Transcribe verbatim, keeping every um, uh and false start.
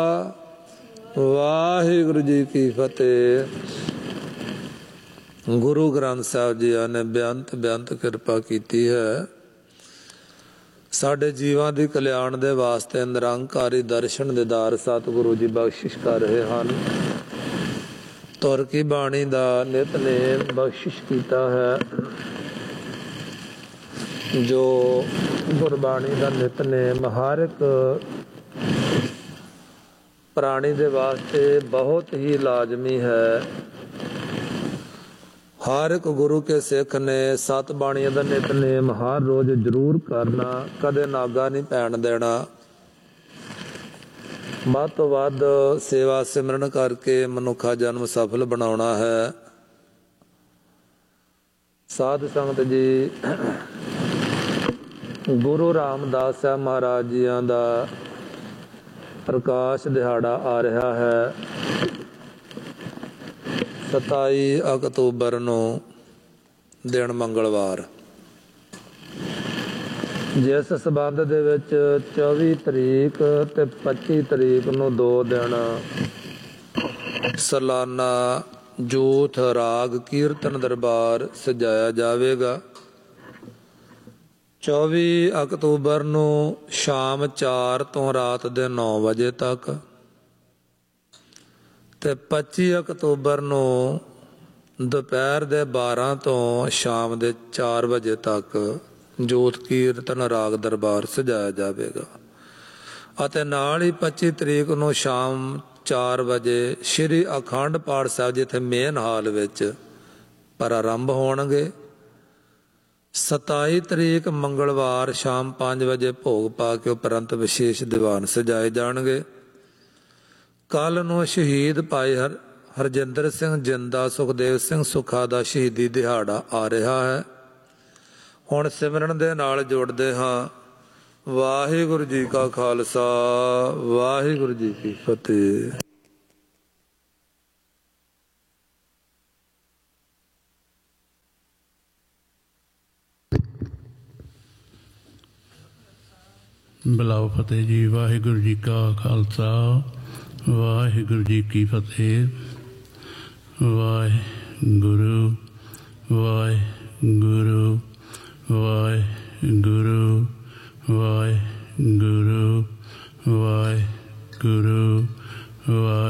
ਵਾਹਿਗੁਰੂ ਜੀ ਕੀ ਫਤਿਹ। ਗੁਰੂ ਗ੍ਰੰਥ ਸਾਹਿਬ ਜੀ ਨੇ ਬੇਅੰਤ ਬੇਅੰਤ ਕਿਰਪਾ ਕੀਤੀ ਹੈ। ਸਾਡੇ ਜੀਵਾਂ ਦੀ ਕਲਿਆਣ ਦੇ ਵਾਸਤੇ ਨਿਰੰਕਾਰੀ ਦਰਸ਼ਨ ਦੀਦਾਰ ਸਤਿਗੁਰੂ ਜੀ ਬਖਸ਼ਿਸ਼ ਕਰ ਰਹੇ ਹਨ। ਤੁਰ ਕੀ ਬਾਣੀ ਦਾ ਨਿਤਨੇਮ ਬਖਸ਼ਿਸ਼ ਕੀਤਾ ਹੈ। ਜੋ ਗੁਰਬਾਣੀ ਦਾ ਨਿਤਨੇਮ ਹਰ ਇੱਕ ਪ੍ਰਾਣੀ ਦੇ ਵਾਸਤੇ ਬਹੁਤ ਹੀ ਲਾਜ਼ਮੀ ਹੈ। ਹਰ ਇੱਕ ਗੁਰੂ ਕੇ ਸਿੱਖ ਨੇ ਸੱਤ ਬਾਣੀਆਂ ਦਾ ਨਿਤਨੇਮ ਹਰ ਰੋਜ਼ ਜ਼ਰੂਰ ਕਰਨਾ, ਕਦੇ ਨਾਗਾ ਨਹੀਂ ਪੈਣ ਦੇਣਾ। ਵੱਧ ਤੋਂ ਵੱਧ ਸੇਵਾ ਸਿਮਰਨ ਕਰਕੇ ਮਨੁੱਖਾ ਜਨਮ ਸਫਲ ਬਣਾਉਣਾ ਹੈ। ਸਾਧ ਸੰਗਤ ਜੀ, ਗੁਰੂ ਰਾਮਦਾਸ ਸਾਹਿਬ ਮਹਾਰਾਜ ਜੀਆਂ ਦਾ ਪ੍ਰਕਾਸ਼ ਦਿਹਾੜਾ ਆ ਰਿਹਾ ਹੈ। ਸਤਾਈ ਅਕਤੂਬਰ ਨੂੰ ਦਿਨ ਮੰਗਲਵਾਰ, ਜਿਸ ਸਬੰਧ ਦੇ ਵਿੱਚ ਚੌਵੀ ਤਰੀਕ ਤੇ ਪੱਚੀ ਤਰੀਕ ਨੂੰ ਦੋ ਦਿਨ ਸਾਲਾਨਾ ਜੋਤ ਰਾਗ ਕੀਰਤਨ ਦਰਬਾਰ ਸਜਾਇਆ ਜਾਵੇਗਾ। ਚੌਵੀ ਅਕਤੂਬਰ ਨੂੰ ਸ਼ਾਮ ਚਾਰ ਤੋਂ ਰਾਤ ਦੇ ਨੌ ਵਜੇ ਤੱਕ ਤੇ ਪੱਚੀ ਅਕਤੂਬਰ ਨੂੰ ਦੁਪਹਿਰ ਦੇ ਬਾਰਾਂ ਤੋਂ ਸ਼ਾਮ ਦੇ ਚਾਰ ਵਜੇ ਤੱਕ ਜੋਤ ਕੀਰਤਨ ਰਾਗ ਦਰਬਾਰ ਸਜਾਇਆ ਜਾਵੇਗਾ। ਅਤੇ ਨਾਲ ਹੀ ਪੱਚੀ ਤਰੀਕ ਨੂੰ ਸ਼ਾਮ ਚਾਰ ਵਜੇ ਸ਼੍ਰੀ ਅਖੰਡ ਪਾਠ ਸਾਹਿਬ ਜਿੱਥੇ ਮੇਨ ਹਾਲ ਵਿੱਚ ਪ੍ਰਾਰੰਭ ਹੋਣਗੇ। ਸਤਾਈ ਤਰੀਕ ਮੰਗਲਵਾਰ ਸ਼ਾਮ ਪੰਜ ਵਜੇ ਭੋਗ ਪਾ ਕੇ ਉਪਰੰਤ ਵਿਸ਼ੇਸ਼ ਦੀਵਾਨ ਸਜਾਏ ਜਾਣਗੇ। ਕੱਲ੍ਹ ਨੂੰ ਸ਼ਹੀਦ ਭਾਈ ਹਰ ਹਰਜਿੰਦਰ ਸਿੰਘ ਜਿੰਦਾ ਸੁਖਦੇਵ ਸਿੰਘ ਸੁੱਖਾ ਦਾ ਸ਼ਹੀਦੀ ਦਿਹਾੜਾ ਆ ਰਿਹਾ ਹੈ। ਹੁਣ ਸਿਮਰਨ ਦੇ ਨਾਲ ਜੁੜਦੇ ਹਾਂ। ਵਾਹਿਗੁਰੂ ਜੀ ਕਾ ਖਾਲਸਾ, ਵਾਹਿਗੁਰੂ ਜੀ ਕੀ ਫਤਿਹ। ਬੁਲਾਓ ਫਤਿਹ ਜੀ। ਵਾਹਿਗੁਰੂ ਜੀ ਕਾ ਖਾਲਸਾ, ਵਾਹਿਗੁਰੂ ਜੀ ਕੀ ਫਤਿਹ। ਵਾਹਿਗੁਰੂ ਵਾਹਿਗੁਰੂ ਵਾਹਿਗੁਰੂ ਵਾਹਿਗੁਰੂ ਵਾਹਿਗੁਰੂ ਵਾਹਿਗੁਰੂ।